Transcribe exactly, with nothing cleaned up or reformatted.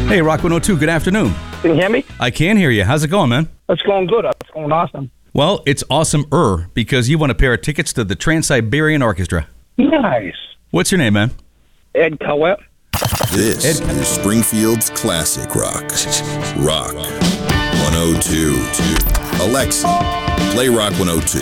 Hey, Rock one oh two, good afternoon. Can you hear me? I can hear you. How's it going, man? It's going good. It's going awesome. Well, it's awesome-er because you won a pair of tickets to the Trans-Siberian Orchestra. Nice. What's your name, man? Ed Coet. This Ed- is Springfield's Classic Rock. Rock one oh two. Alexa, play Rock one oh two.